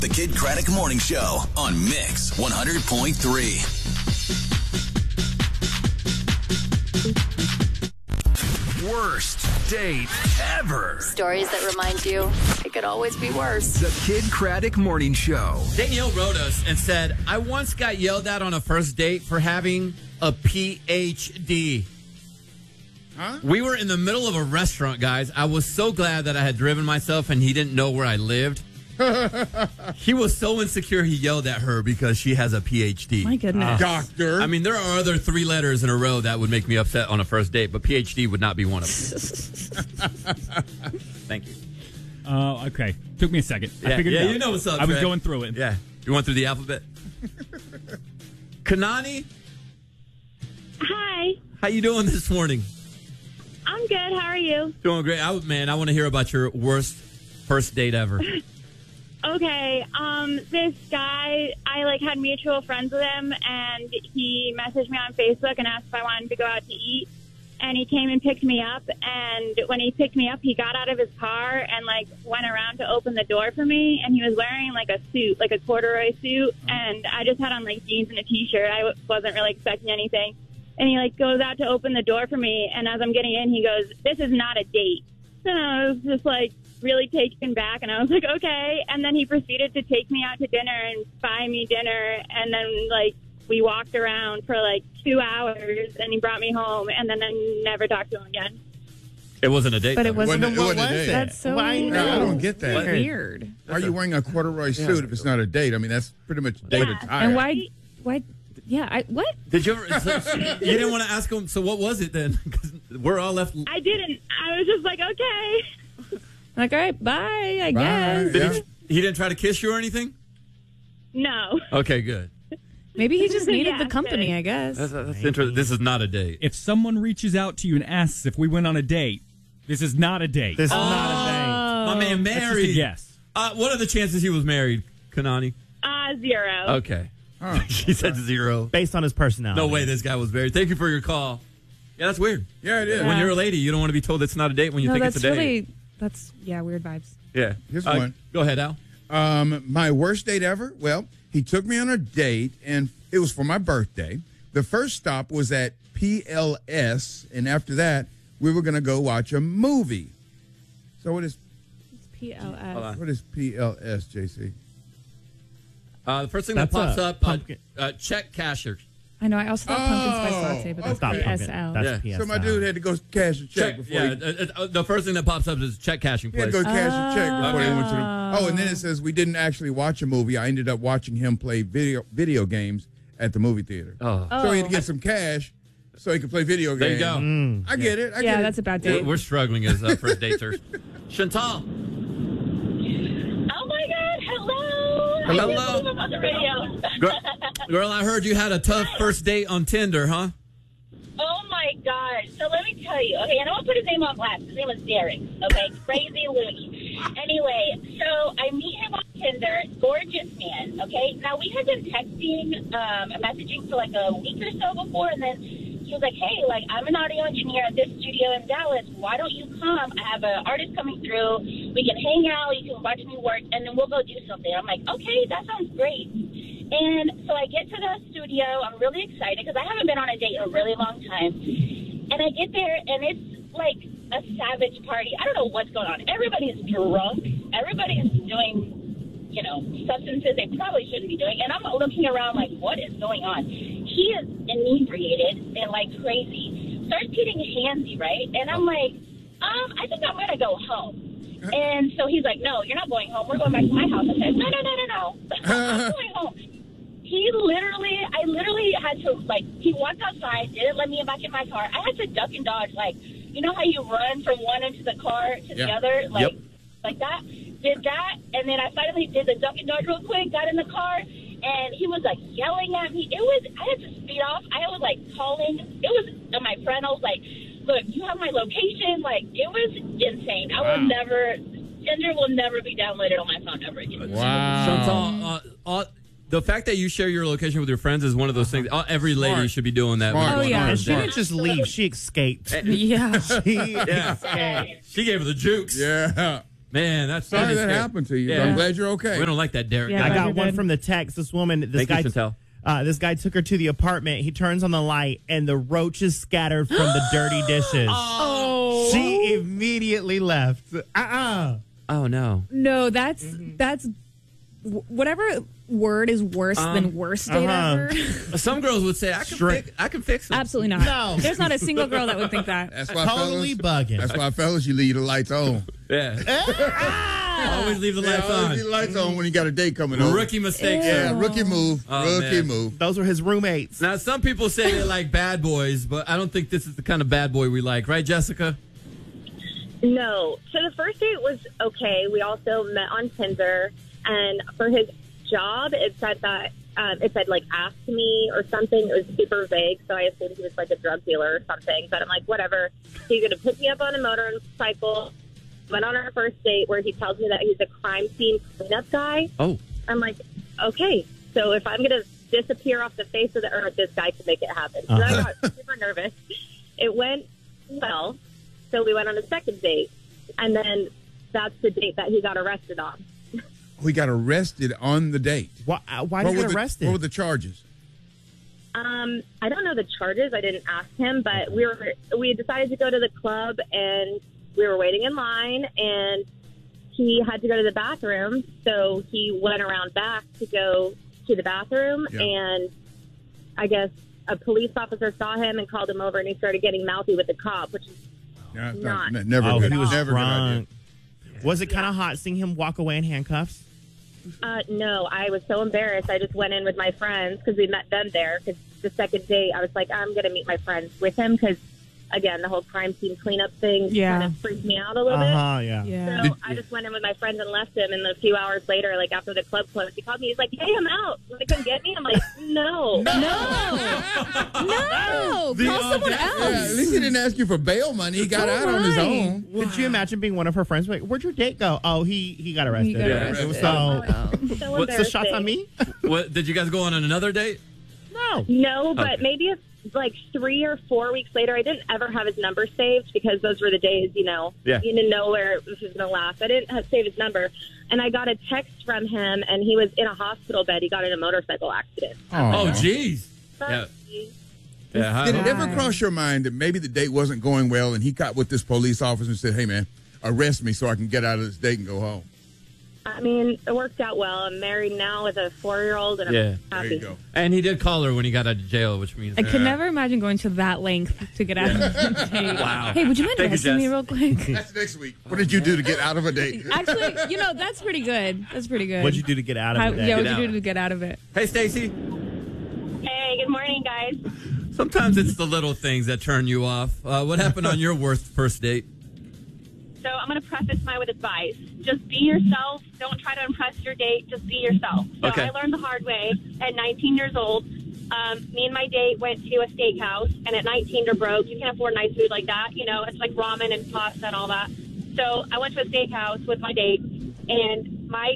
The Kid Craddock Morning Show on Mix 100.3. Worst date ever. Stories that remind you it could always be worse. The Kid Craddock Morning Show. Danielle wrote us and said, I once got yelled at on a first date for having a PhD. Huh? We were in the middle of a restaurant, guys. I was so glad that I had driven myself and he didn't know where I lived. He was so insecure he yelled at her because she has a PhD. My goodness. Doctor. I mean, there are other 3 letters in a row that would make me upset on a first date, but PhD would not be one of them. Thank you. Okay. Took me a second. I Yeah, figured it out. you know what's up, I was Trey. going through it. Yeah. You went through the alphabet? Kanani, Hi, how you doing this morning? I'm good. How are you? Doing great. I want to hear about your worst first date ever. Okay, this guy, I had mutual friends with him, and he messaged me on Facebook and asked if I wanted to go out to eat, and he came and picked me up, and when he picked me up, he got out of his car and, went around to open the door for me, and he was wearing, a suit, a corduroy suit, and I just had on, jeans and a T-shirt. I wasn't really expecting anything, and he, goes out to open the door for me, and as I'm getting in, he goes, "This is not a date." And I was just, really taken back, and I was like, okay. And then he proceeded to take me out to dinner and buy me dinner, and then we walked around for 2 hours, and he brought me home, and then I never talked to him again. It wasn't a date. But it wasn't. It wasn't a date. That's so No, I don't get that. weird. Why are you wearing a corduroy suit if it's not a date? I mean, that's pretty much date attire. And why? Yeah, what? Did you ever? You didn't want to ask him. So what was it then? Because we're all left. I didn't. I was just okay. All right, bye, I guess. Yeah. He didn't try to kiss you or anything? No. Okay, good. Maybe he just needed Yeah, the company, kidding. I guess. That's interesting. This is not a date. If someone reaches out to you and asks if we went on a date, this is not a date. This is not a My man That's just a married. guess. What are the chances he was married, Kanani? 0. Okay. She said 0. date based on his personality. No way this guy was married. Thank you for your call. Yeah, that's weird. Yeah, it is. When you're a lady, you don't want to be told it's not a date when you No, think that's it's a date. really, weird vibes. Yeah. Here's one. Go ahead, Al. My worst date ever? Well, he took me on a date, and it was for my birthday. The first stop was at PLS, and after that, we were going to go watch a movie. So what is PLS. what is PLS, JC? The first thing That's that pops a up, pumpkin. check cashers. I know. I also thought pumpkin spice latte, but okay. that's Not pumpkin. PSL. That's Yeah. PSL. So my dude had to go cash a check before The first thing that pops up is check cashing he had place. to go cash a check before Okay. they went to the. Oh, and then it says we didn't actually watch a movie. I ended up watching him play video games at the movie theater. Oh. So he had to get some cash so he could play video There games. you go. I get it. I Yeah, get that's it. a bad We're, date. we're struggling as first daters. Chantal. Oh, my God. Hello. Hello. I'm on the radio. Girl, I heard you had a tough first date on Tinder, huh? Oh, my God. So let me tell you. Okay, and I won't put his name on blast. His name was Derek. Okay, crazy loony. Anyway, so I meet him on Tinder. Gorgeous man, okay? Now, we had been texting, messaging for a week or so before, and then he was like, hey, I'm an audio engineer at this studio in Dallas. Why don't you come? I have an artist coming through. We can hang out. You can watch me work, and then we'll go do something. I'm like, okay, that sounds great. And so I get to the studio. I'm really excited because I haven't been on a date in a really long time. And I get there, and it's like a savage party. I don't know what's going on. Everybody's drunk. Everybody's doing, substances they probably shouldn't be doing. And I'm looking around like, what is going on? He is inebriated and crazy. Starts getting handsy, right? And I'm like, I think I'm going to go home. And so he's like, no, you're not going home. We're going back to my house. I said, no. I'm going home. I literally had to, he walked outside, didn't let me back in my car. I had to duck and dodge, you know how you run from one end of the car to the other? Like that? Did that, and then I finally did the duck and dodge real quick, got in the car, and he was, yelling at me. I had to speed off. I was, calling. It was my friend. I was like, look, you have my location. It was insane. I will never, Tinder will never be downloaded on my phone ever again. Wow. Chantal, the fact that you share your location with your friends is one of those things. Every lady should be doing that. Smart. When they're going Oh, yeah. on a And she date. didn't just leave. She escaped. Yeah. She Yeah. escaped. She gave her the jukes. Yeah. Man, that's Sorry that happened to you. Yeah. I'm glad you're okay. We don't like that Derek Yeah. guy. I Glad got you're one good. from the text. This woman, this Thank you, Chantel. this guy took her to the apartment. He turns on the light, and the roaches scattered from the dirty dishes. Oh. She immediately left. Oh, no. No, that's whatever word is worse than worst date ever. Some girls would say, I can fix them. Absolutely not. No. There's not a single girl that would think that. That's why, Totally fellas, bugging. That's why, fellas, you leave the lights on. Yeah. Always leave the lights Always on. leave the lights on when you got a date coming over. Rookie mistake. Yeah, rookie move. Oh, rookie man. move. Those were his roommates. Now, some people say they like bad boys, but I don't think this is the kind of bad boy we like. Right, Jessica? No. So the first date was okay. We also met on Tinder, and for his job, it said that like ask me or something. It was super vague, so I assumed he was like a drug dealer or something. But I'm like, whatever. He's going to pick me up on a motorcycle. Went on our first date where he tells me that he's a crime scene cleanup guy. Oh. I'm like, okay. So if I'm going to disappear off the face of the earth, this guy can make it happen. So I got super nervous. It went well. So we went on a second date, and then that's the date that he got arrested on. We got arrested on the date. Why did you get arrested? What were the charges? I don't know the charges. I didn't ask him, but we decided to go to the club, and we were waiting in line, and he had to go to the bathroom, so he went around back to go to the bathroom, and I guess a police officer saw him and called him over, and he started getting mouthy with the cop, which is not. Never Oh, good. he was Never drunk. Was it kind of hot seeing him walk away in handcuffs? No, I was so embarrassed. I just went in with my friends because we met them there. Because the second date, I was like, I'm going to meet my friends with him because, again, the whole crime scene cleanup thing kind of freaked me out a little bit. Yeah. So I just went in with my friends and left him. And a few hours later, like after the club closed, he called me. He's like, "Hey, I'm out. Want to come get me?" I'm like, "No, No, call someone else. Yeah, at least he didn't ask you for bail money. He got out on his own. Could you imagine being one of her friends? Like, where'd your date go? Oh, he got arrested. He got arrested. It was So what's the shots on me? What, did you guys go on another date? No, but Okay. maybe like 3 or 4 weeks later, I didn't ever have his number saved because those were the days, you didn't know where this was going to last. I didn't save his number. And I got a text from him, and he was in a hospital bed. He got in a motorcycle accident. Oh, jeez. Yeah. Yeah, Did it ever cross your mind that maybe the date wasn't going well and he got with this police officer and said, "Hey, man, arrest me so I can get out of this date and go home"? I mean, it worked out well. I'm married now with a 4-year-old, and I'm Yeah. happy. There you go. And he did call her when he got out of jail, which means I could never imagine going to that length to get out of a date. Wow. Hey, would you mind Thank you, arresting me Jess. real quick? That's next week. What did you do to get out of a date? Actually, that's pretty good. That's pretty good. What'd you do to get out of it? Yeah, what'd Get you out. do to get out of it? Hey, Stacy. Hey, good morning, guys. Sometimes it's the little things that turn you off. What happened on your worst first date? So I'm going to preface mine with advice. Just be yourself. Don't try to impress your date. Just be yourself. So Okay. I learned the hard way at 19 years old. Me and my date went to a steakhouse, and at 19, you're broke. You can't afford nice food like that. It's like ramen and pasta and all that. So I went to a steakhouse with my date, and my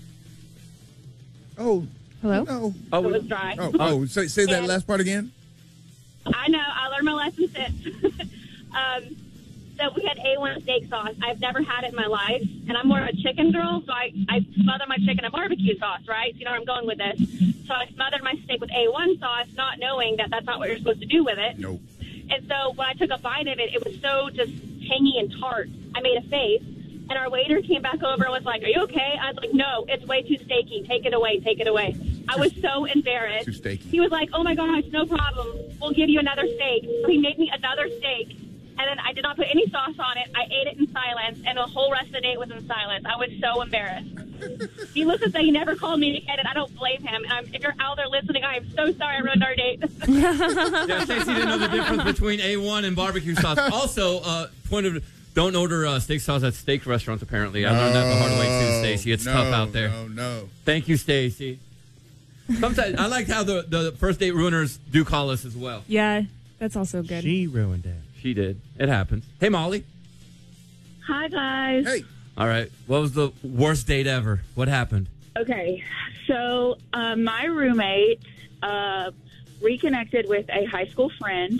Oh, Hello? no. it was dry. Say that last part again. I know. I learned my lesson since. So we had A1 steak sauce. I've never had it in my life, and I'm more of a chicken girl, so I smother my chicken in barbecue sauce, right? So you know where I'm going with this. So I smothered my steak with A1 sauce, not knowing that that's not what you're supposed to do with it. No. And so when I took a bite of it, it was so just tangy and tart. I made a face, and our waiter came back over and was like, "Are you okay?" I was like, "No, it's way too steaky. Take it away. Take it away." I was so embarrassed. Too steaky. He was like, "Oh my gosh, no problem. We'll give you another steak." So he made me another steak. And then I did not put any sauce on it. I ate it in silence, and the whole rest of the date was in silence. I was so embarrassed. Needless to say, he never called me to get it. I don't blame him. And if you're out there listening, I am so sorry I ruined our date. Yeah, Stacey didn't know the difference between A1 and barbecue sauce. Also, don't order steak sauce at steak restaurants, apparently. I learned that the hard way, too, Stacey. It's tough out there. No. Thank you, Stacey. Sometimes I like how the first date ruiners do call us as well. Yeah, that's also good. She ruined it. She did. It happens. Hey, Molly. Hi, guys. Hey. All right. What was the worst date ever? What happened? Okay, so my roommate reconnected with a high school friend,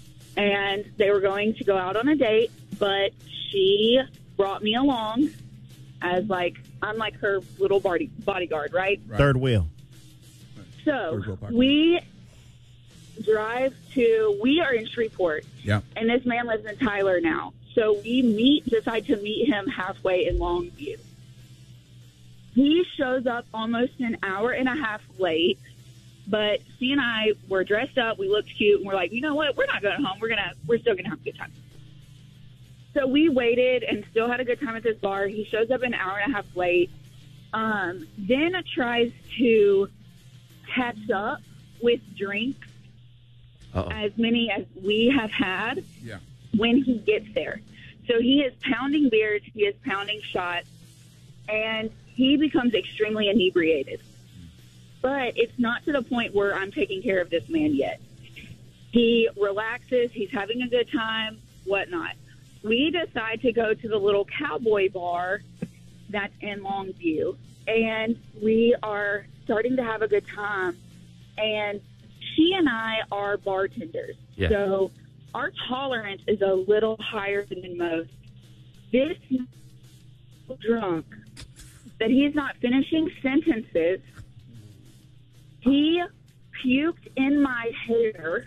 and they were going to go out on a date, but she brought me along, as I'm like her little bodyguard, right? Third wheel. So we we are in Shreveport. Yeah. And this man lives in Tyler now. So we decide to meet him halfway in Longview. He shows up almost an hour and a half late, but he and I were dressed up. We looked cute, and we're like, you know what? We're not going home. We're still gonna have a good time. So we waited and still had a good time at this bar. He shows up an hour and a half late. Then tries to catch up with drinks, as many as we have had. Yeah. When he gets there. So he is pounding beers, he is pounding shots, and he becomes extremely inebriated. But it's not to the point where I'm taking care of this man yet. He relaxes, he's having a good time, whatnot. We decide to go to the little cowboy bar that's in Longview, and we are starting to have a good time. And she and I are bartenders. Yeah. So our tolerance is a little higher than most. This is so drunk that he's not finishing sentences. He puked in my hair.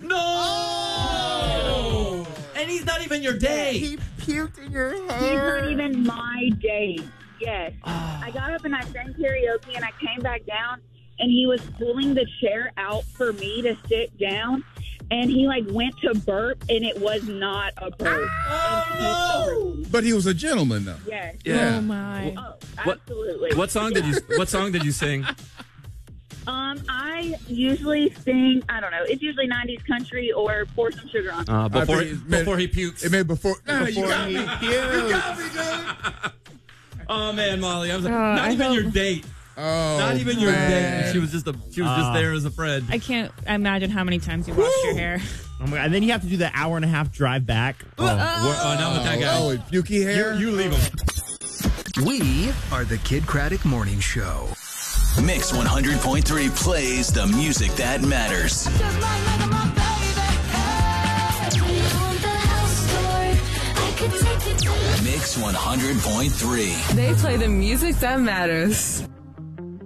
No! And he's not even your date. He puked in your He's hair. not even my date. Yes. I got up and I sang karaoke and I came back down and he was pulling the chair out for me to sit down. And he went to burp, and it was not a burp. But he was a gentleman, though. Yes. Yeah. Oh my. Oh, absolutely. What song did you sing? I usually sing, I don't know, it's usually 90s country or Pour Some Sugar On. Before he pukes. It made before. Nah, you got me. he You got me, dude. Oh man, Molly, I was like, I not even hope- your date. Oh, Not even your man. date. She was just there as a friend. I can't imagine how many times you washed your hair. Oh my God. And then you have to do the hour and a half drive back. Not with that guy. Oh, pukey hair. You leave him. We are the Kid Craddock Morning Show. Mix 100.3 plays the music that matters. Mix 100.3. They play the music that matters.